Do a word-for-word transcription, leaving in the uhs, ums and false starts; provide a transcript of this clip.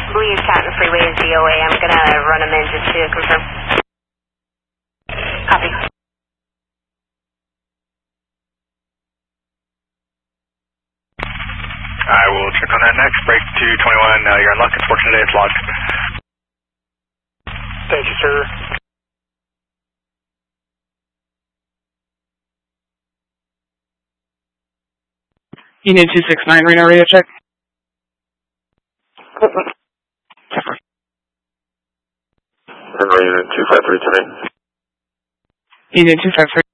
believe Canton Freeway is D O A. I'm going to run them in just to confirm. Copy. I will check on that next. Break two twenty-one, uh, you're unlocked. Unfortunately, today it's logged. Thank you, sir. Union two six nine, Reno radio check. Unit two five three tonight. Union two five three.